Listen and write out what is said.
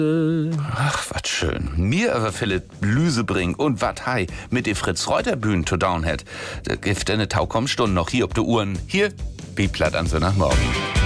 Ach, wat schön. Mir aber Philipp Lüsebring und wat hei mit de Fritz Reuter Bühnen to down hat. Da gibt eine Taukommstunde noch hier ob de Uhren. Hier, Biblatt an so nach morgen.